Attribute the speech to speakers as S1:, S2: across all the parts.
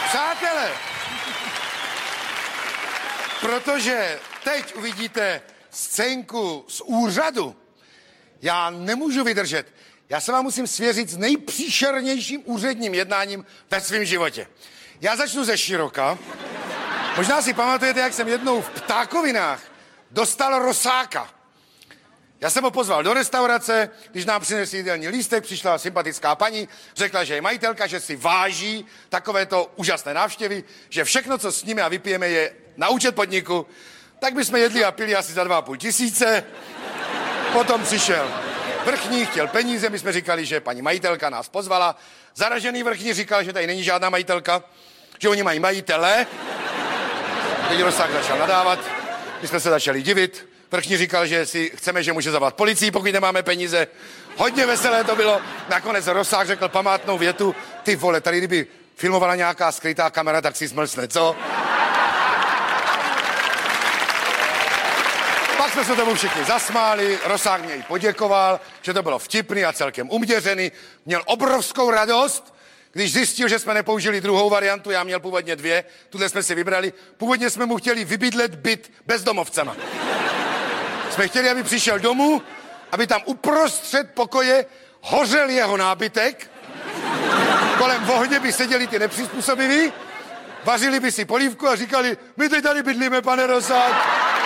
S1: Přátelé, protože teď uvidíte scénku z úřadu, já nemůžu vydržet. Já se vám musím svěřit s nejpříšernějším úředním jednáním ve svém životě. Já začnu ze široka. Možná si pamatujete, jak jsem jednou v Ptákovinách dostal Rosáka. Já jsem ho pozval do restaurace, když nám přinesli jídelní lístek, přišla sympatická paní, řekla, že je majitelka, že si váží takovéto úžasné návštěvy, že všechno, co s nimi a vypijeme, je na účet podniku. Tak bychom jedli a pili asi za 2,5 tisíce. Potom přišel vrchní, chtěl peníze, my jsme říkali, že paní majitelka nás pozvala. Zaražený vrchní říkal, že tady není žádná majitelka, že oni mají majitele. Teď Rosák začal nadávat, my jsme se začali divit. Vrchní říkal, že si chceme, že může zavolat policii, pokud nemáme peníze. Hodně veselé to bylo. Nakonec Rosák řekl památnou větu, ty vole, tady kdyby filmovala nějaká skrytá kamera, tak si zmlsne, co? Pak jsme se tomu všichni zasmáli, Rosák mě i poděkoval, že to bylo vtipný a celkem uměřený. Měl obrovskou radost, když zjistil, že jsme nepoužili druhou variantu, já měl původně 2, tuhle jsme si vybrali. Původně jsme mu chtěli vybydlet byt bezdomovcema. Jsme chtěli, aby přišel domů, aby tam uprostřed pokoje hořel jeho nábytek, kolem ohně by seděli ty nepřizpůsobiví, vařili by si polívku a říkali, my teď tady bydlíme, pane Rosák.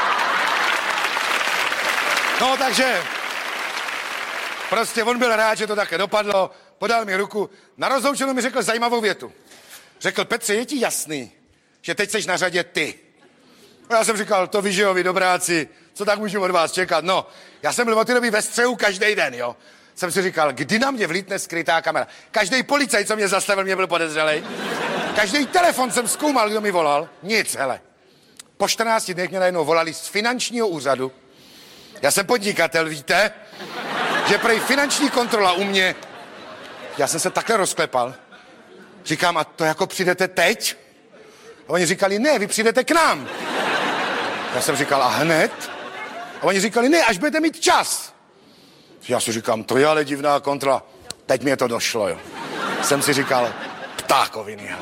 S1: No, takže prostě on byl rád, že to také dopadlo, podal mi ruku, na rozloučenou mi řekl zajímavou větu. Řekl, Petře, je ti jasný, že teď seš na řadě ty? A já jsem říkal, to víš, jo, vy dobráci, co tak můžu od vás čekat? No, já jsem byl od té doby ve střehu každý den, jo. Jsem si říkal, kdy na mě vlítne skrytá kamera. Každý policajt, co mě zastavil, mě byl podezřelej. Každý telefon jsem zkoumal, kdo mi volal. Nic, hele. Po 14 dnech mě najednou volali z finančního úřadu. Já jsem podnikatel, víte? Že prej finanční kontrola u mě. Já jsem se takhle rozklepal. Říkám, a to jako přijdete teď? A oni říkali, ne, vy přijdete k nám. Já jsem říkal, a hned? A oni říkali, ne, až budete mít čas. Já si říkám, to je ale divná kontrola. Teď mi to došlo, jo. Jsem si říkal, Ptákoviny.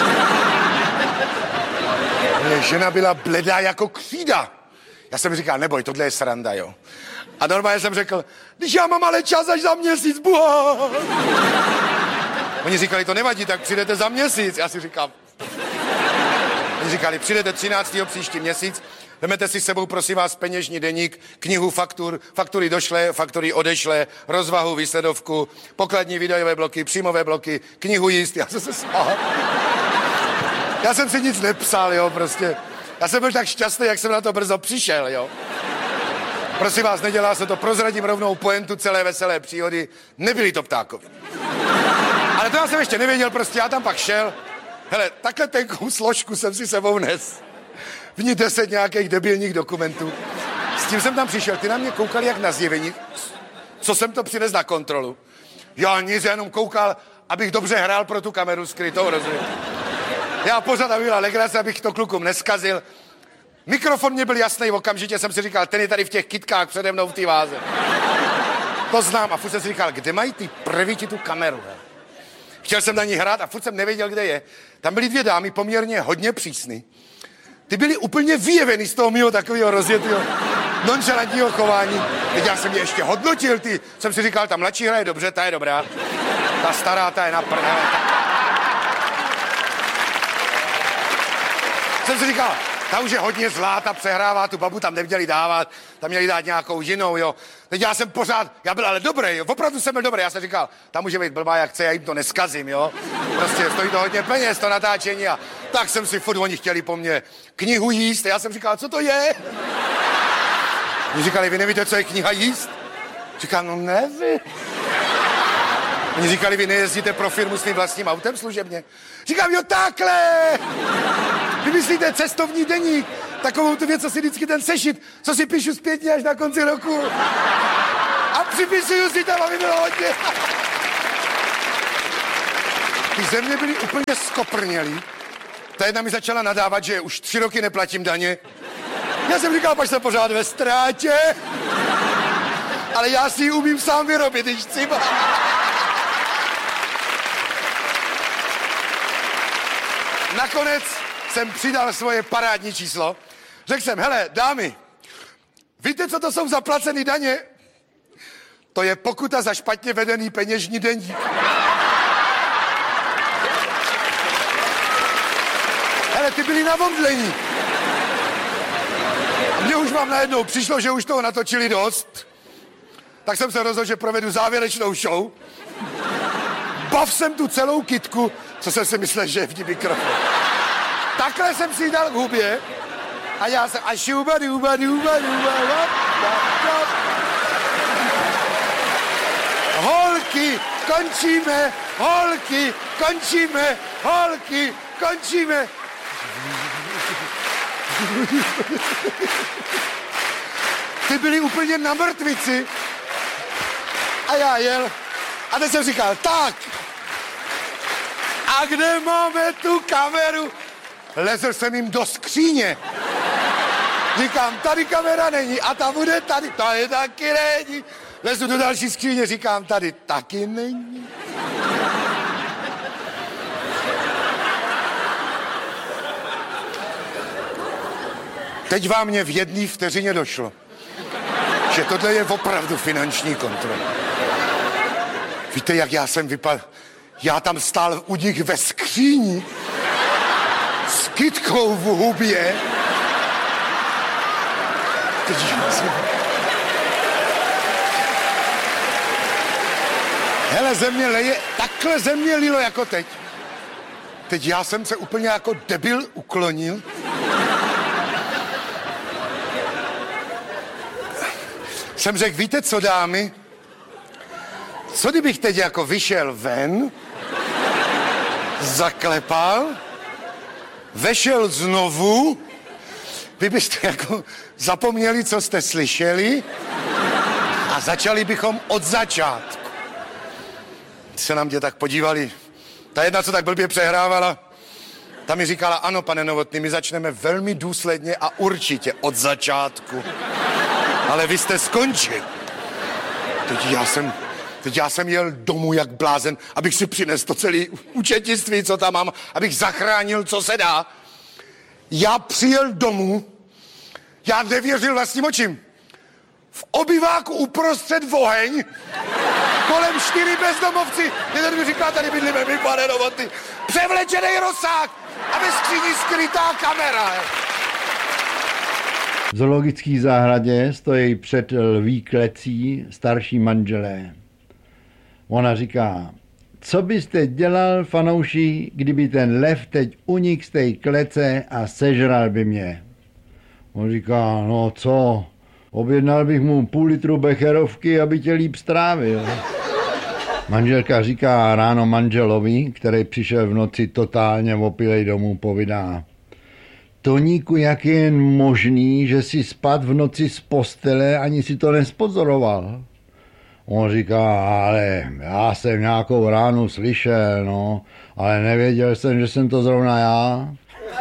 S1: Moje žena byla bledá jako křída. Já jsem říkal, neboj, tohle je sranda, jo. A normálně jsem řekl, když já mám ale čas až za měsíc, buha. Oni říkali, to nevadí, tak přijdete za měsíc. Já si říkám, oni říkali, přijdete 13. příští měsíc, vemete si s sebou, prosím vás, peněžní deník, knihu faktur, faktury došlé, faktury odešlé, rozvahu, výsledovku, pokladní výdajové bloky, příjmové bloky, knihu jíst. Já jsem se smál. Já jsem si nic nepsal, jo, prostě. Já jsem byl tak šťastný, jak jsem na to brzo přišel, jo. Prosím vás, nedělá se to, prozradím rovnou pointu celé veselé příhody. Nebyli to Ptákoviny. Ale to já jsem ještě nevěděl, prostě já tam pak šel. Hele, takhle tenkou složku jsem si sebou nes. V ní 10 nějakých debilních dokumentů. S tím jsem tam přišel, ty na mě koukali jak na zjevení. Co jsem to přivez na kontrolu? Já nic, jenom koukal, abych dobře hrál pro tu kameru skrytou, rozumím. Já pořád, aby byla legrace, abych to klukům neskazil. Mikrofon mě byl jasný, okamžitě jsem si říkal, ten je tady v těch kytkách přede mnou v té váze. To znám a furt jsem si říkal, kde mají ty prvíti tu kameru, he? Chtěl jsem na ní hrát a furt jsem nevěděl, kde je. Tam byly 2 dámy, poměrně hodně přísný. Ty byly úplně vyjevený z toho mýho takového rozjetého nonšalantního chování. Teď já jsem je ještě hodnotil, ty. Jsem si říkal, ta mladší hra je dobře, ta je dobrá. Ta stará, ta je na prdele. Jsem si říkal, ta už je hodně zlá, ta přehrává, tu babu tam neměli dávat, tam měli dát nějakou jinou, jo. Teď já jsem pořád, já byl ale dobrý, jo, opravdu jsem byl dobrý, já jsem říkal, ta může být blbá jak chce, já jim to neskazím, jo. Prostě stojí to hodně peněz, to natáčení a tak jsem si furt, oni chtěli po mně knihu jíst, a já jsem říkal, co to je? Oni říkali, vy nevíte, co je kniha jíst? Říkám, no nevím. Oni říkali, vy nejezdíte pro firmu s tím vlastním autem služebně? Říkám, jo, takhle! Vy myslíte cestovní deník, takovou tu věc, co si vždycky ten sešit, co si píšu zpětně až na konci roku. A připisuju si tam, aby bylo hodně. Ty země byly úplně skoprnělý. Ta jedna mi začala nadávat, že už 3 roky neplatím daně. Já jsem říkal, pač jsem pořád ve ztrátě. Ale já si ji umím sám vyrobit, když chci. nakonec jsem přidal svoje parádní číslo. Řekl jsem, hele, dámy, víte, co to jsou zaplacený daně? To je pokuta za špatně vedený peněžní deník. Hele, ty byli na omdlení. A mně už vám najednou přišlo, že už toho natočili dost. Tak jsem se rozhodl, že provedu závěrečnou show. Bav jsem tu celou kytku, co jsem si myslel, že je v ní mikrofon. Takhle jsem si ji dal k hubě a já jsem a šuba duba duba duba. Holky, končíme, holky, končíme, holky, končíme. Ty byli úplně na mrtvici. A já jel. A teď jsem říkal, tak. A kde máme tu kameru? Lezl jsem jim do skříně. Říkám, tady kamera není a ta bude tady. Tady taky není. Lezu do další skříně, říkám, tady taky není. Teď vám mě v jedné vteřině došlo, že tohle je opravdu finanční kontrola. Víte, jak já jsem vypadal? Já tam stál u nich ve skříni s kytkou v hubě. Hele, země leje, takhle země lilo jako teď. Teď já jsem se úplně jako debil uklonil. Jsem řekl, víte co, dámy? Co kdybych teď jako vyšel ven, zaklepal, vešel znovu, vy byste jako zapomněli, co jste slyšeli a začali bychom od začátku. Se na mě tak podívali. Ta jedna, co tak blbě přehrávala, ta mi říkala, ano, pane Novotný, my začneme velmi důsledně a určitě od začátku. Ale vy jste skončil. Teď já jsem jel domů jak blázen, abych si přinesl to celé účetnictví, co tam mám, abych zachránil, co se dá. Já přijel domů, já nevěřil vlastním očím. V obyváku uprostřed oheň, kolem 4 bezdomovci, jeden mi říká, tady bydlíme my, pane Novotný, převlečený rozsah a ve skříni skrytá kamera.
S2: V zoologické zahradě stojí před lví klecí starší manželé. Ona říká, co byste dělal, fanouši, kdyby ten lev teď unik z té klece a sežral by mě? On říká, no co, objednal bych mu půl litru becherovky, aby tě líp strávil. Manželka říká ráno manželovi, který přišel v noci totálně opilej domů, povídá, Toníku, jak je jen možný, že si spad v noci z postele, ani si to nespozoroval. On říká, ale já jsem nějakou ránu slyšel, no, ale nevěděl jsem, že jsem to zrovna já.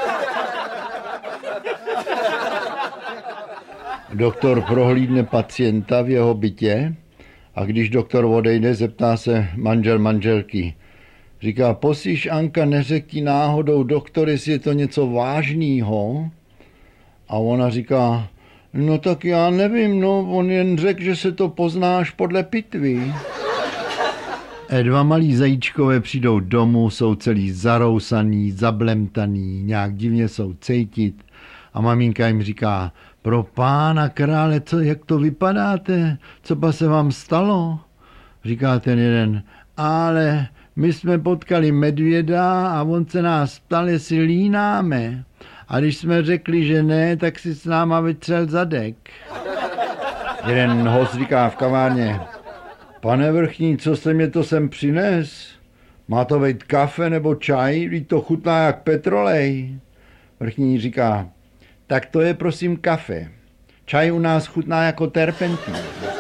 S2: Doktor prohlídne pacienta v jeho bytě a když doktor odejde, zeptá se manželky. Říká, posíš, Anka, neřek ti náhodou doktor, jestli je to něco vážného? A ona říká, no tak já nevím, no, on jen řekl, že se to poznáš podle pitvy. Dva malí zajíčkové přijdou domů, jsou celý zarousaný, zablemtaný, nějak divně jsou cítit a maminka jim říká, pro pána krále, jak to vypadáte, co pa se vám stalo? Říká ten jeden, ale my jsme potkali medvěda a on se nás ptal, jestli línáme. A když jsme řekli, že ne, tak si s náma vytřel zadek. Jeden host říká v kavárně, pane vrchní, co se mě to sem přines? Má to být kafe nebo čaj? Vždyť to chutná jak petrolej. Vrchní říká, tak to je prosím kafe. Čaj u nás chutná jako terpentín.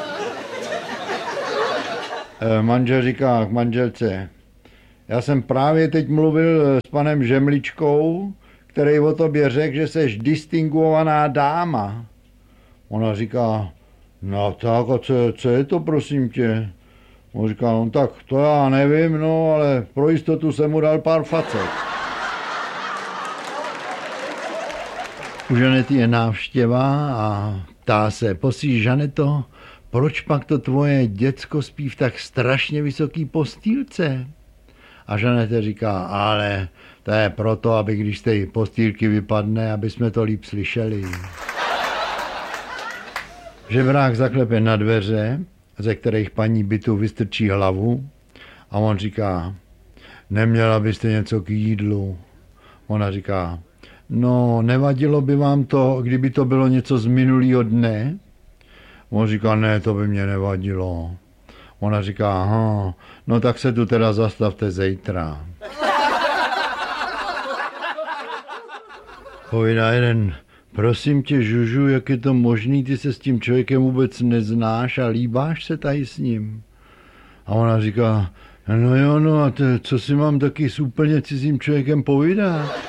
S2: Manžel říká k manželce, já jsem právě teď mluvil s panem Žemličkou, který o tobě řekl, že seš distinguovaná dáma. Ona říká, no tak a co je to, prosím tě? On říká, no tak to já nevím, no ale pro jistotu jsem mu dal pár facek. U Žanety je návštěva a ptá se, posíš, Žaneto, proč pak to tvoje děcko spí v tak strašně vysoký postýlce? A Žaneta říká, ale to je proto, aby když z té postýlky vypadne, aby jsme to líp slyšeli. Žebrák zaklepe na dveře, ze kterých paní bytu vystrčí hlavu a on říká, neměla byste něco k jídlu? Ona říká, no nevadilo by vám to, kdyby to bylo něco z minulého dne? On říká, ne, to by mě nevadilo. Ona říká, aha, no tak se tu teda zastavte zítra. Povídá jeden, prosím tě, Žužu, jak je to možný, ty se s tím člověkem vůbec neznáš a líbáš se tady s ním? A ona říká, no jo, no a co si mám taky s úplně cizím člověkem povídat?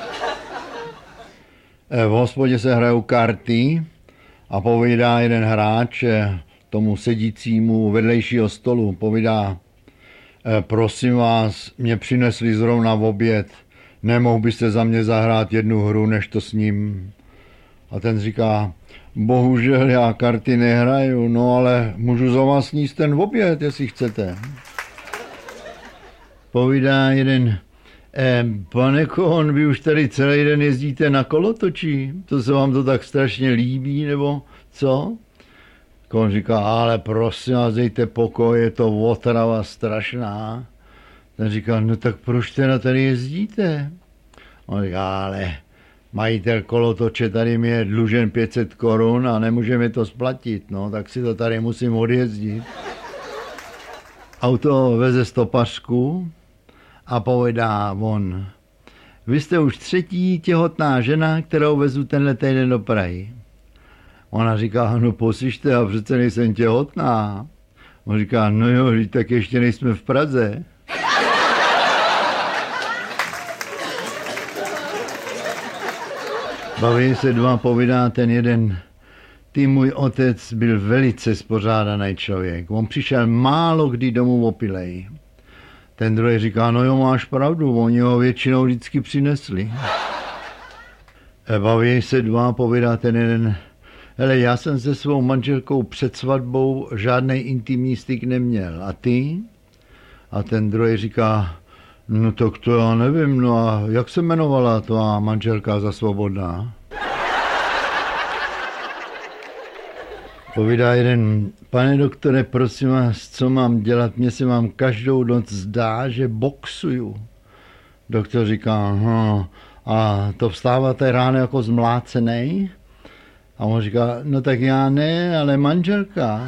S2: V hospodě se hrajou karty a povídá jeden hráč tomu sedícímu vedlejšího stolu, povídá, prosím vás, mě přinesli zrovna v oběd, nemohl byste za mě zahrát jednu hru, než to s ním? A ten říká, bohužel já karty nehraju, no ale můžu za vás sníst ten oběd, jestli chcete. Povídá jeden, pane Kohn, vy už tady celý den jezdíte na kolotoči, to se vám to tak strašně líbí, nebo co? Kohn říká, ale prosím vás, dejte pokoj, je to otrava strašná. Ten říká, no tak proč teda tady jezdíte? On říká, ale majitel kolotoče tady mi je dlužen 500 korun a nemůže mi to splatit, no, tak si to tady musím odjezdit. Auto veze stopařku a povídá on, vy jste už 3. těhotná žena, kterou vezu tenhle týden do Prahy. Ona říká, no poslyšte, a přece nejsem těhotná. On říká, no jo, tak ještě nejsme v Praze. Baví se dva, povídá ten jeden, ty můj otec byl velice spořádaný člověk. On přišel málo kdy domů opilej. Ten druhý říká, no jo, máš pravdu, oni ho většinou vždycky přinesli. Baví se dva, povídá ten jeden, hele, já jsem se svou manželkou před svatbou žádný intimní styk neměl. A ty? A ten druhý říká, no tak to já nevím, no a jak se jmenovala tvá manželka za svobodná? Povídá jeden, pane doktore, prosím vás, co mám dělat? Mně se vám každou noc zdá, že boxuju. Doktor říká, a to vstáváte ráno jako zmlácenej? A on říká, no tak já ne, ale manželka.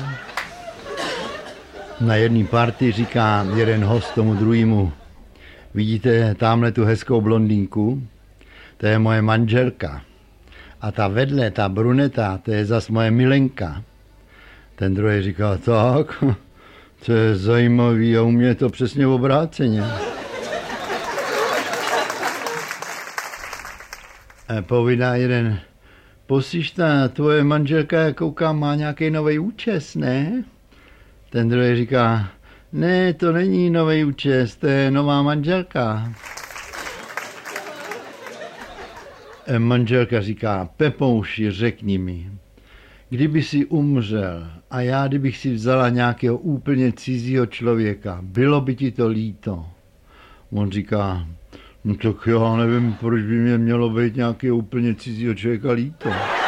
S2: Na jedné party říká jeden host tomu druhému, vidíte tamhle tu hezkou blondýnku? To je moje manželka. A ta vedle, ta bruneta, to je zas moje milenka. Ten druhý říká, tak, to je zajímavý a u mě je to přesně obráceně. Povídá jeden, poslyš, ta tvoje manželka, jak koukám, má nějaký nový účes, ne? Ten druhý říká, ne, to není nový účes, to je nová manželka. Manželka říká, Pepouši, řekni mi, kdyby si umřel a já kdybych si vzala nějakého úplně cizího člověka, bylo by ti to líto? On říká, no tak já nevím, proč by mě mělo být nějakého úplně cizího člověka líto.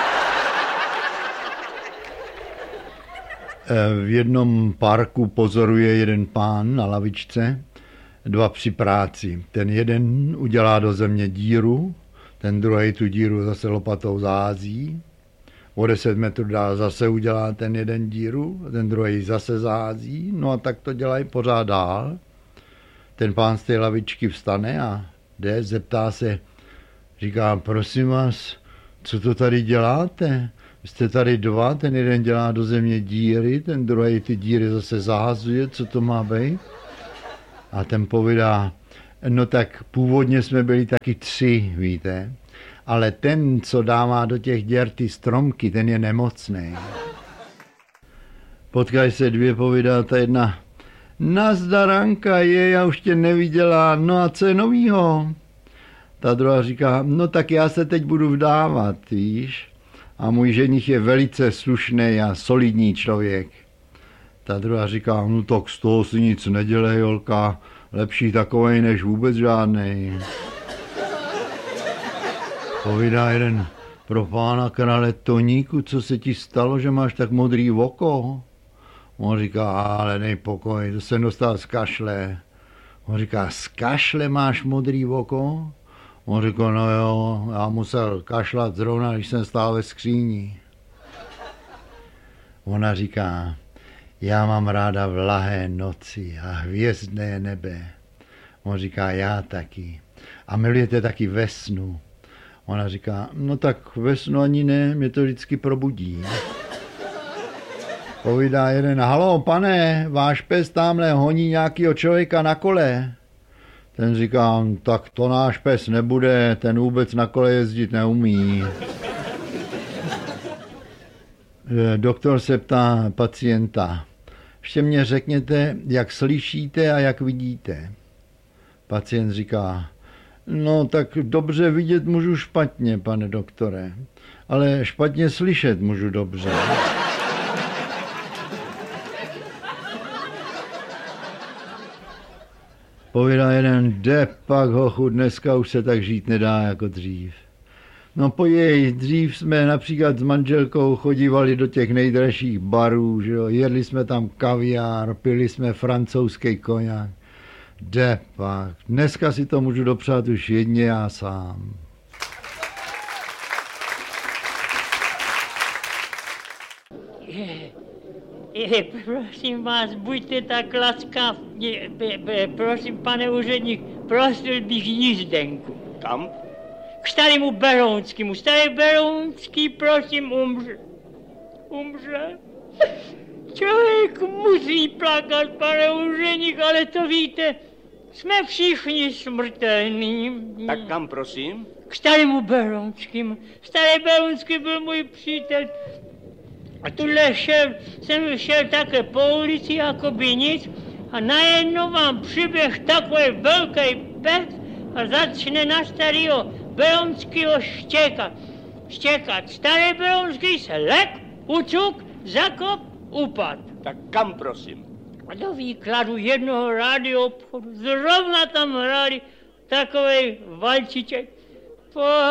S2: V jednom parku pozoruje jeden pán na lavičce, dva při práci. Ten jeden udělá do země díru, ten druhý tu díru zase lopatou zahází. O 10 metrů dál zase udělá ten jeden díru, ten druhý zase zahází. No a tak to dělají pořád dál. Ten pán z té lavičky vstane a jde, zeptá se, říká, prosím vás, co to tady děláte? Jste tady dva, ten jeden dělá do země díry, ten druhý ty díry zase zahazuje, co to má být? A ten povídá, no tak původně jsme byli taky 3, víte, ale ten, co dává do těch děr ty stromky, ten je nemocný. Potkají se dvě, povídá ta jedna, nazdar Anka, já už tě neviděla, no a co je novýho? Ta druhá říká, no tak já se teď budu vdávat, víš. A můj ženich je velice slušný a solidní člověk. Ta druhá říká, no tak z toho si nic nedělej, Jolka, lepší takovej než vůbec žádnej. Povídá jeden, pro pána krále Toníku, co se ti stalo, že máš tak modrý oko? On říká, ale nej pokoj, to jsem dostal z kašle. On říká, z kašle máš modrý oko? On říká, no jo, já musel kašlat zrovna, když jsem stál ve skříni. Ona říká, já mám ráda vlahé noci a hvězdné nebe. On říká, já taky. A milujete taky ve snu. Ona říká, no tak ve snu ani ne, mě to vždycky probudí. Povídá jeden, halo pane, váš pes tamhle honí nějakýho člověka na kole. Ten říká, tak to náš pes nebude, ten vůbec na kole jezdit neumí. Doktor se ptá pacienta, ještě mě řekněte, jak slyšíte a jak vidíte. Pacient říká, no tak dobře vidět můžu špatně, pane doktore, ale špatně slyšet můžu dobře. Povídá jeden, jde pak hochu, dneska už se tak žít nedá jako dřív. No pojej, dřív jsme například s manželkou chodívali do těch nejdražších barů, že jo? Jedli jsme tam kaviár, pili jsme francouzský koňák. Jde pak, dneska si to můžu dopřát už jedně já sám.
S3: Prosím vás, buďte tak laskav, prosím, pane úředník, prosil bych jízdenku.
S4: Kam?
S3: K starému Berounskému. Starý Berounský, prosím, umře. Člověk musí plakat, pane úředník, ale to víte, jsme všichni smrtelní.
S4: Tak kam, prosím?
S3: K starému Berounskému. Starý Berounský byl můj přítel. A tuhle jsem šel také po ulici, jako by nic, a najednou vám přiběh takový velký pes a začne na starého Berounského štěkat. Starý Berounský se lek, ucuk, zakop, upad.
S4: Tak kam, prosím?
S3: A do výkladu jednoho rádio obchodu zrovna tam hráli takovej valčiček.